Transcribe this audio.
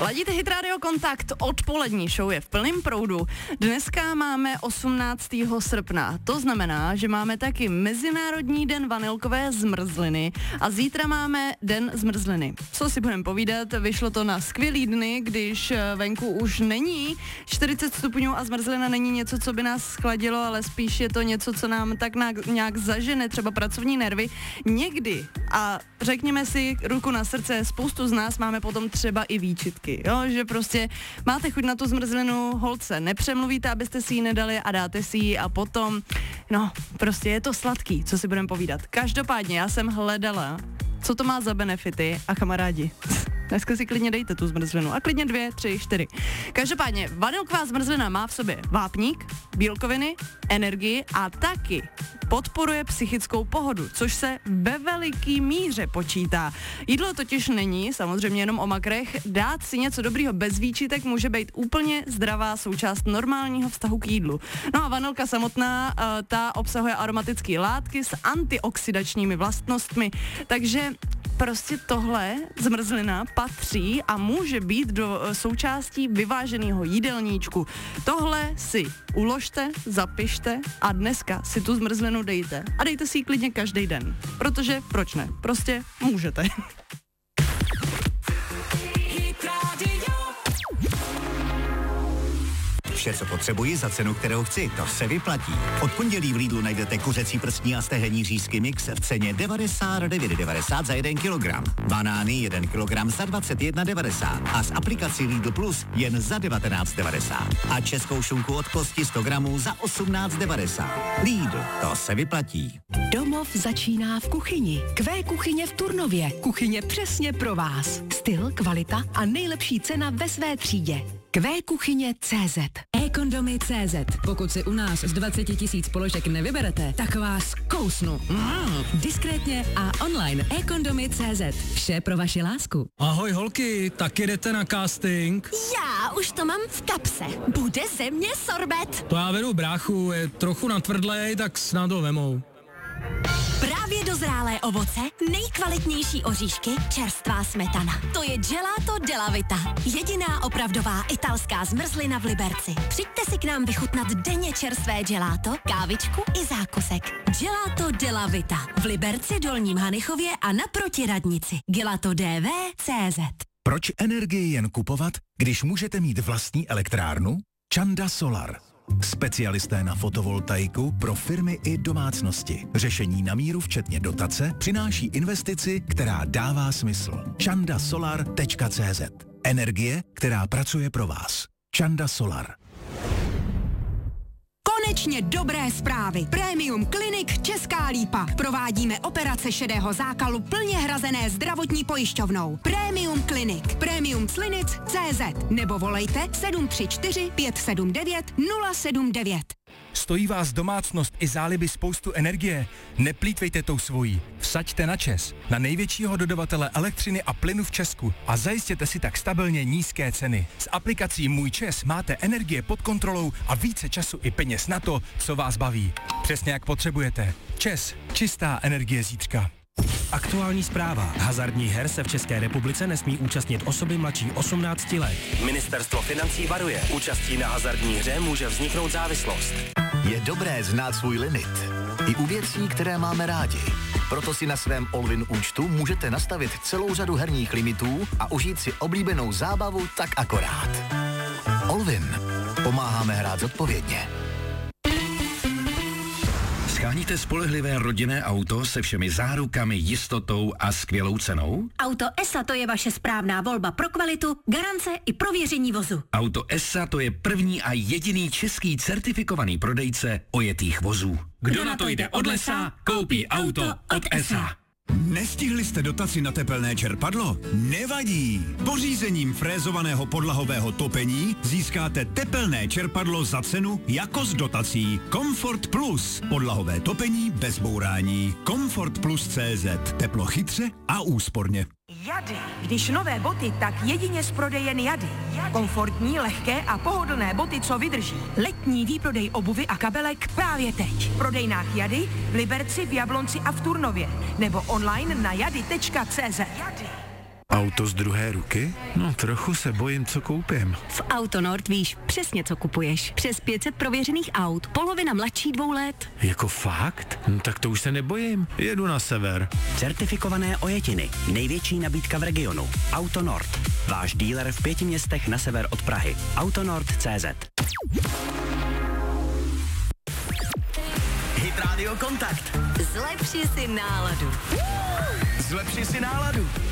Ladíte Hit Radio Kontakt, odpolední show je v plném proudu. Dneska máme 18. srpna, to znamená, že máme taky Mezinárodní den vanilkové zmrzliny a zítra máme den zmrzliny. Co si budeme povídat, vyšlo to na skvělý dny, když venku už není 40 stupňů a zmrzlina není něco, co by nás schladilo, ale spíš je to něco, co nám tak nějak zažene, třeba pracovní nervy. Někdy, a řekněme si ruku na srdce, spoustu z nás máme potom třeba i výčitky, jo? Že prostě máte chuť na tu zmrzlinu, holce, nepřemluvíte, abyste si ji nedali a dáte si ji a potom, no, prostě je to sladký, co si budeme povídat. Každopádně já jsem hledala, co to má za benefity a kamarádi. Dneska si klidně dejte tu zmrzlinu a klidně 2, 3, 4. Každopádně vanilková zmrzlina má v sobě vápník, bílkoviny, energii a taky podporuje psychickou pohodu, což se ve veliký míře počítá. Jídlo totiž není samozřejmě jenom o makrech, dát si něco dobrýho bez výčitek může být úplně zdravá součást normálního vztahu k jídlu. No a vanilka samotná, ta obsahuje aromatické látky s antioxidačními vlastnostmi, takže prostě tohle zmrzlina patří a může být do součástí vyváženého jídelníčku. Tohle si uložte, zapište a dneska si tu zmrzlinu dejte. A dejte si ji klidně každý den. Protože proč ne? Prostě můžete. Vše, co potřebuji za cenu, kterou chci, to se vyplatí. Od pondělí v Lidlu najdete kuřecí prstní a stehenní řízky mix v ceně 99,90 za 1 kg. Banány 1 kg za 21,90 a s aplikací Lidl Plus jen za 19,90. A českou šunku od kosti 100 gramů za 18,90. Lidl, to se vyplatí. Domov začíná v kuchyni. Kuchyně v Turnově. Kuchyně přesně pro vás. Styl, kvalita a nejlepší cena ve své třídě. Kuchyně.cz eKondomy.cz. Pokud si u nás z 20 000 položek nevyberete, tak vás kousnu. Diskrétně a online eKondomy.cz. Vše pro vaši lásku. Ahoj holky, taky jdete na casting? Já už to mám v kapse. Bude ze mě sorbet. To já vedu bráchu, je trochu natvrdlej, tak snad ho vemou. Právě dozrálé ovoce, nejkvalitnější oříšky, čerstvá smetana. To je Gelato della Vita. Jediná opravdová italská zmrzlina v Liberci. Přijďte si k nám vychutnat denně čerstvé gelato, kávičku i zákusek. Gelato della Vita. V Liberci, Dolním Hanichově a naproti radnici. GelatoDV.cz. Proč energii jen kupovat, když můžete mít vlastní elektrárnu? Chanda Solar. Specialisté na fotovoltaiku pro firmy i domácnosti. Řešení na míru včetně dotace přináší investici, která dává smysl. chandasolar.cz. Energie, která pracuje pro vás. Chanda Solar. Konečně dobré zprávy. Premium Clinic Česká Lípa. Provádíme operace šedého zákalu plně hrazené zdravotní pojišťovnou. Premium Clinic. Premium Clinic.cz nebo volejte 734 579 079. Stojí vás domácnost i záliby spoustu energie? Neplýtvejte tou svojí. Vsaďte na ČEZ, na největšího dodavatele elektřiny a plynu v Česku a zajistěte si tak stabilně nízké ceny. S aplikací Můj ČEZ máte energie pod kontrolou a více času i peněz na to, co vás baví. Přesně jak potřebujete. ČEZ. Čistá energie zítřka. Aktuální zpráva. Hazardních her se v České republice nesmí účastnit osoby mladší 18 let. Ministerstvo financí varuje. Účastí na hazardní hře může vzniknout závislost. Je dobré znát svůj limit. I u věcí, které máme rádi. Proto si na svém Allwin účtu můžete nastavit celou řadu herních limitů a užít si oblíbenou zábavu tak akorát. Allwin. Pomáháme hrát zodpovědně. Sháníte spolehlivé rodinné auto se všemi zárukami, jistotou a skvělou cenou? Auto ESA to je vaše správná volba pro kvalitu, garance i prověření vozu. Auto ESA to je první a jediný český certifikovaný prodejce ojetých vozů. Kdo na to jde od lesa, koupí auto od ESA. Nestihli jste dotaci na tepelné čerpadlo? Nevadí! Pořízením frézovaného podlahového topení získáte tepelné čerpadlo za cenu jako s dotací. Comfort Plus. Podlahové topení bez bourání. Comfort Plus.cz. Teplo chytře a úsporně. Jady. Když nové boty, tak jedině z prodejen Jady. Komfortní, lehké a pohodlné boty, co vydrží. Letní výprodej obuvy a kabelek právě teď. V prodejnách Jady, v Liberci, v Jablonci a v Turnově. Nebo online na jady.cz. Auto z druhé ruky? No, trochu se bojím, co koupím. V Autonord víš přesně, co kupuješ. Přes 500 prověřených aut, polovina mladší 2 let. Jako fakt? No, tak to už se nebojím. Jedu na sever. Certifikované ojetiny. Největší nabídka v regionu. Autonord. Váš dealer v 5 městech na sever od Prahy. Autonord.cz. Hit Radio Kontakt. Zlepši si náladu. Zlepši si náladu.